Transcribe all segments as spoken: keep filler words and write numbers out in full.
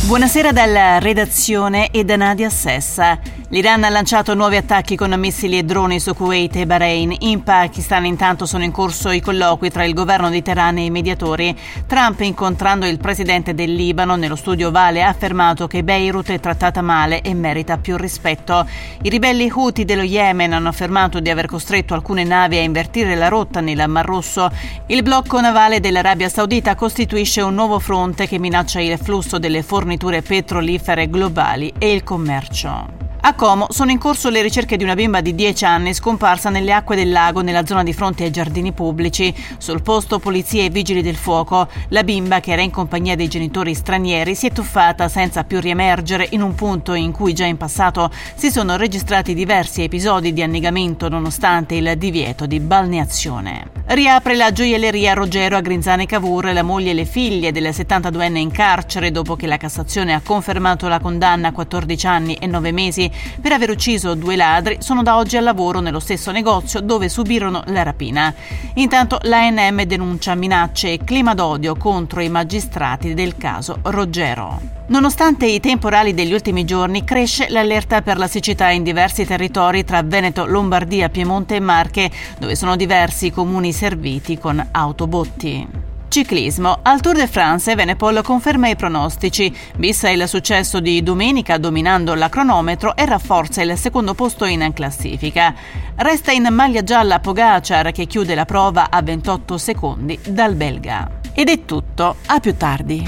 Buonasera dalla redazione e da Nadia Sessa. L'Iran ha lanciato nuovi attacchi con missili e droni su Kuwait e Bahrain. In Pakistan intanto sono in corso i colloqui tra il governo di Teheran e i mediatori. Trump, incontrando il presidente del Libano nello studio Ovale, ha affermato che Beirut è trattata male e merita più rispetto. I ribelli Houthi dello Yemen hanno affermato di aver costretto alcune navi a invertire la rotta nel Mar Rosso. Il blocco navale dell'Arabia Saudita costituisce un nuovo fronte che minaccia il flusso delle forniture petrolifere globali e il commercio. A Como sono in corso le ricerche di una bimba di dieci anni scomparsa nelle acque del lago nella zona di fronte ai giardini pubblici. Sul posto polizia e vigili del fuoco. La bimba, che era in compagnia dei genitori stranieri, si è tuffata senza più riemergere in un punto in cui già in passato si sono registrati diversi episodi di annegamento nonostante il divieto di balneazione. Riapre la gioielleria Roggero a Grinzane Cavour. La moglie e le figlie del settantaduenne in carcere dopo che la Cassazione ha confermato la condanna a quattordici anni e nove mesi per aver ucciso due ladri, sono da oggi al lavoro nello stesso negozio dove subirono la rapina. Intanto l'A N M denuncia minacce e clima d'odio contro i magistrati del caso Roggero. Nonostante i temporali degli ultimi giorni, cresce l'allerta per la siccità in diversi territori tra Veneto, Lombardia, Piemonte e Marche, dove sono diversi i comuni serviti con autobotti. Ciclismo. Al Tour de France Evenepoel conferma i pronostici, vista il successo di domenica dominando la cronometro e rafforza il secondo posto in classifica. Resta in maglia gialla Pogacar, che chiude la prova a ventotto secondi dal belga. Ed è tutto, a più tardi.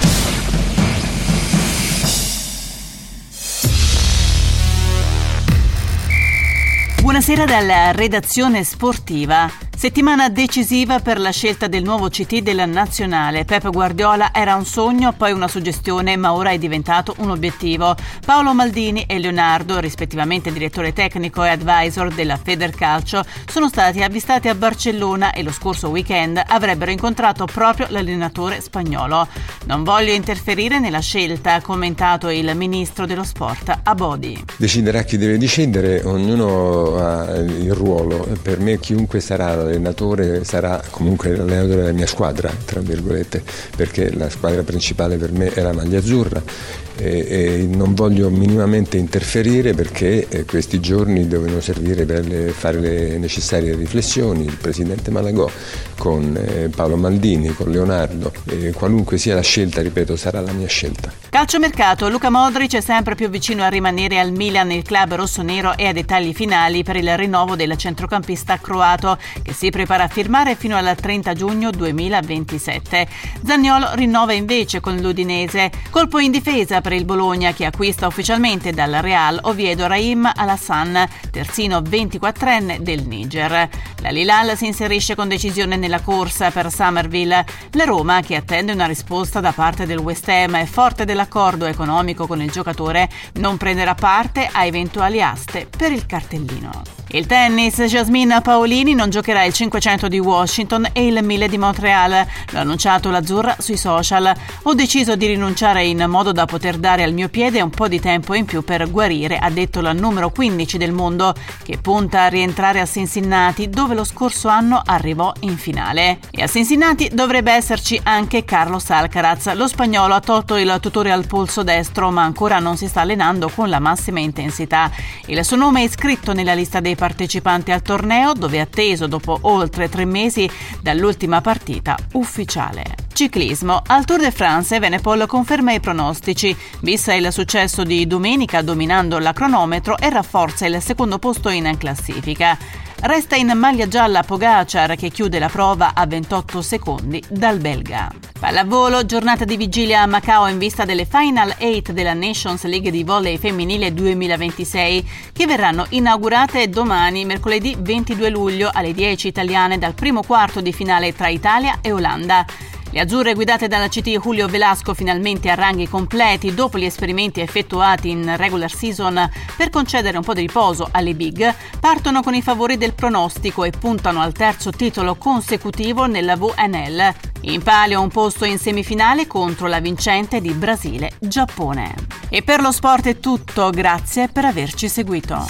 Buonasera dalla redazione sportiva. Settimana decisiva per la scelta del nuovo C T della Nazionale. Pep Guardiola era un sogno, poi una suggestione, ma ora è diventato un obiettivo. Paolo Maldini e Leonardo, rispettivamente direttore tecnico e advisor della Federcalcio, sono stati avvistati a Barcellona e lo scorso weekend avrebbero incontrato proprio l'allenatore spagnolo. Non voglio interferire nella scelta, ha commentato il ministro dello sport Abodi. Deciderà chi deve decidere, ognuno ha il ruolo. Per me chiunque sarà l'allenatore sarà comunque l'allenatore della mia squadra, tra virgolette, perché la squadra principale per me è la maglia azzurra e, e non voglio minimamente interferire perché eh, questi giorni devono servire per le, fare le necessarie riflessioni. Il presidente Malagò con eh, Paolo Maldini, con Leonardo, e qualunque sia la scelta, ripeto, sarà la mia scelta. Calciomercato. Luka Modric è sempre più vicino a rimanere al Milan. Il club rossonero è a dettagli finali per il rinnovo del centrocampista croato, che si prepara a firmare fino al trenta giugno duemilaventisette. Zaniolo rinnova invece con l'Udinese. Colpo in difesa per il Bologna, che acquista ufficialmente dal Real Oviedo Raheem Alassane, terzino ventiquattrenne del Niger. La Hilal si inserisce con decisione nella corsa per Summerville. La Roma, che attende una risposta da parte del West Ham, è forte dell'accordo economico con il giocatore, non prenderà parte a eventuali aste per il cartellino. Il tennis. Jasmine Paolini non giocherà il cinquecento di Washington e il mille di Montreal. L'ha annunciato l'azzurra sui social. Ho deciso di rinunciare in modo da poter dare al mio piede un po' di tempo in più per guarire, ha detto la numero quindici del mondo, che punta a rientrare a Cincinnati, dove lo scorso anno arrivò in finale. E a Cincinnati dovrebbe esserci anche Carlos Alcaraz. Lo spagnolo ha tolto il tutore al polso destro, ma ancora non si sta allenando con la massima intensità. Il suo nome è iscritto nella lista dei partecipanti al torneo, dove è atteso dopo oltre tre mesi dall'ultima partita ufficiale. Ciclismo. Al Tour de France Evenepoel conferma i pronostici, vista il successo di domenica dominando la cronometro e rafforza il secondo posto in classifica. Resta in maglia gialla Pogacar, che chiude la prova a ventotto secondi dal belga. Pallavolo. Giornata di vigilia a Macao in vista delle Final otto della Nations League di volley femminile duemilaventisei, che verranno inaugurate domani, mercoledì ventidue luglio alle dieci italiane, dal primo quarto di finale tra Italia e Olanda. Le azzurre, guidate dalla C T Julio Velasco, finalmente a ranghi completi dopo gli esperimenti effettuati in regular season per concedere un po' di riposo alle big, partono con i favori del pronostico e puntano al terzo titolo consecutivo nella V N L. In palio un posto in semifinale contro la vincente di Brasile-Giappone. E per lo sport è tutto, grazie per averci seguito.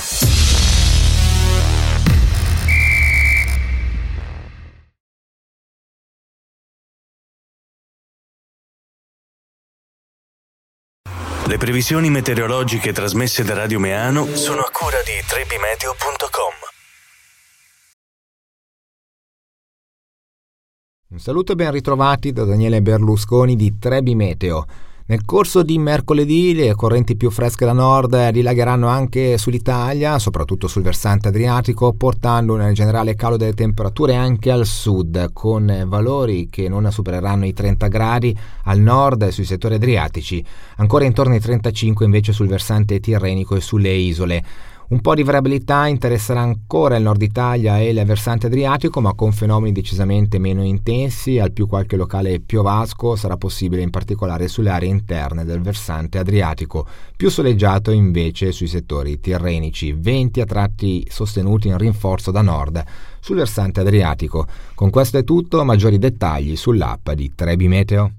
Le previsioni meteorologiche trasmesse da Radio Meano sono a cura di trebimeteo punto com. Un saluto e ben ritrovati da Daniele Berlusconi di Trebi Meteo. Nel corso di mercoledì le correnti più fresche da nord dilagheranno anche sull'Italia, soprattutto sul versante adriatico, portando un generale calo delle temperature anche al sud, con valori che non supereranno i trenta gradi al nord e sui settori adriatici, ancora intorno ai trentacinque invece sul versante tirrenico e sulle isole. Un po' di variabilità interesserà ancora il nord Italia e il versante adriatico, ma con fenomeni decisamente meno intensi. Al più qualche locale piovasco sarà possibile in particolare sulle aree interne del versante adriatico, più soleggiato invece sui settori tirrenici, venti a tratti sostenuti in rinforzo da nord sul versante adriatico. Con questo è tutto, maggiori dettagli sull'app di Trebi Meteo.